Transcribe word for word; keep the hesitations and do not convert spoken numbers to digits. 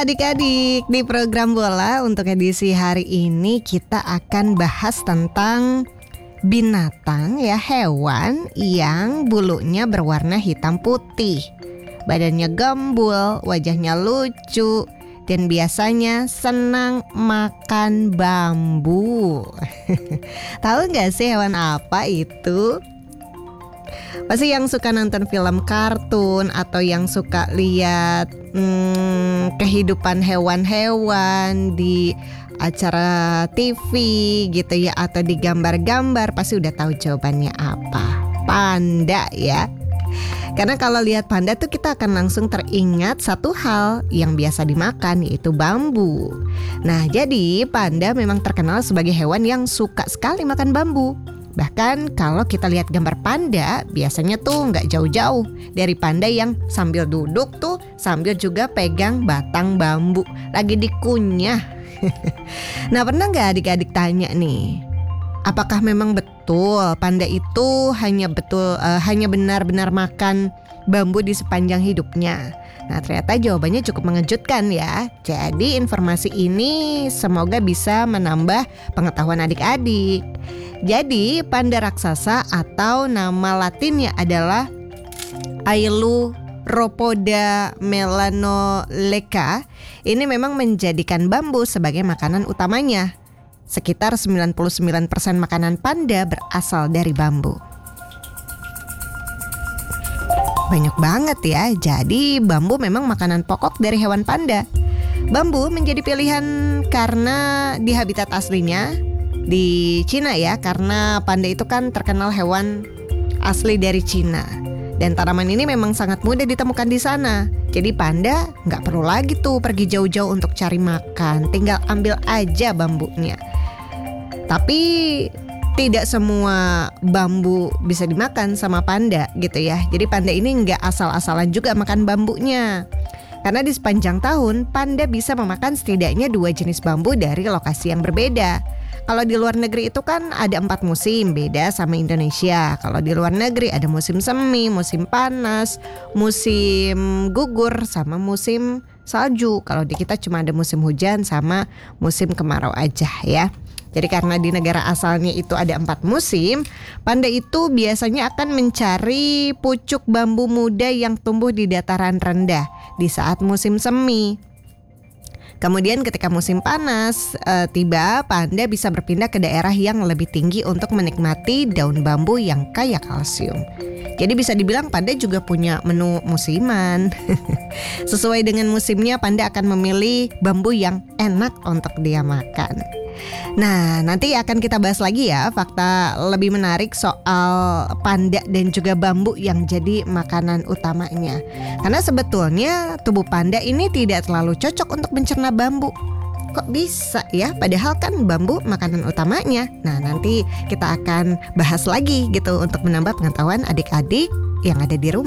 adik-adik, di program Bola untuk edisi hari ini kita akan bahas tentang binatang ya, hewan yang bulunya berwarna hitam putih. Badannya gembul, wajahnya lucu, dan biasanya senang makan bambu. Tahu nggak sih hewan apa itu? Pasti yang suka nonton film kartun atau yang suka lihat hmm, kehidupan hewan-hewan di acara T V gitu ya, atau di gambar-gambar, pasti udah tahu jawabannya apa. Panda ya. Karena kalau lihat panda tuh kita akan langsung teringat satu hal yang biasa dimakan, yaitu bambu. Nah, jadi panda memang terkenal sebagai hewan yang suka sekali makan bambu. Bahkan kalau kita lihat gambar panda, biasanya tuh nggak jauh-jauh dari panda yang sambil duduk tuh sambil juga pegang batang bambu, lagi dikunyah. Nah, pernah nggak adik-adik tanya nih, apakah memang betul panda itu hanya betul uh, hanya benar-benar makan bambu di sepanjang hidupnya? Nah, ternyata jawabannya cukup mengejutkan ya. Jadi informasi ini semoga bisa menambah pengetahuan adik-adik. Jadi panda raksasa atau nama latinnya adalah Ailuropoda melanoleca ini memang menjadikan bambu sebagai makanan utamanya. Sekitar sembilan puluh sembilan persen makanan panda berasal dari bambu. Banyak banget ya. Jadi bambu memang makanan pokok dari hewan panda. Bambu menjadi pilihan karena di habitat aslinya di Cina ya, karena panda itu kan terkenal hewan asli dari Cina. Dan tanaman ini memang sangat mudah ditemukan di sana. Jadi panda nggak perlu lagi tuh pergi jauh-jauh untuk cari makan, tinggal ambil aja bambunya. Tapi tidak semua bambu bisa dimakan sama panda gitu ya. Jadi panda ini nggak asal-asalan juga makan bambunya. Karena di sepanjang tahun panda bisa memakan setidaknya dua jenis bambu dari lokasi yang berbeda. Kalau di luar negeri itu kan ada empat musim, beda sama Indonesia. Kalau di luar negeri ada musim semi, musim panas, musim gugur, sama musim salju. Kalau di kita cuma ada musim hujan sama musim kemarau aja ya. Jadi karena di negara asalnya itu ada empat musim, panda itu biasanya akan mencari pucuk bambu muda yang tumbuh di dataran rendah di saat musim semi. Kemudian ketika musim panas e, tiba, panda bisa berpindah ke daerah yang lebih tinggi untuk menikmati daun bambu yang kaya kalsium. Jadi bisa dibilang panda juga punya menu musiman. Sesuai dengan musimnya, panda akan memilih bambu yang enak untuk dia makan. Nah, nanti akan kita bahas lagi ya fakta lebih menarik soal panda dan juga bambu yang jadi makanan utamanya. Karena sebetulnya tubuh panda ini tidak terlalu cocok untuk mencerna bambu. Kok bisa ya? Padahal kan bambu makanan utamanya. Nah, nanti kita akan bahas lagi gitu untuk menambah pengetahuan adik-adik yang ada di rumah.